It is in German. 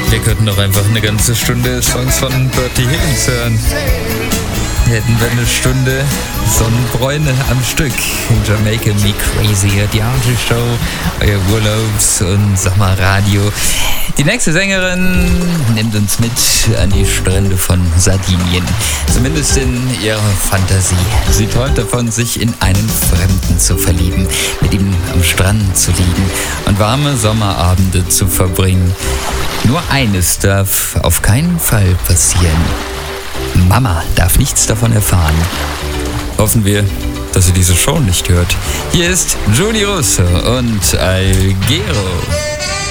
Wir könnten doch einfach eine ganze Stunde Songs von Bertie Higgins hören. Hätten wir eine Stunde Sonnenbräune am Stück. Jamaica Me Crazy, die Archie Show, euer Urlaubs- und Sommerradio. Die nächste Sängerin nimmt uns mit an die Strände von Sardinien. Zumindest in ihrer Fantasie. Sie träumt davon, sich in einen Fremden zu verlieben, mit ihm am Strand zu liegen und warme Sommerabende zu verbringen. Nur eines darf auf keinen Fall passieren. Mama darf nichts davon erfahren. Hoffen wir, dass sie diese Show nicht hört. Hier ist Giulia Russo und Alghero.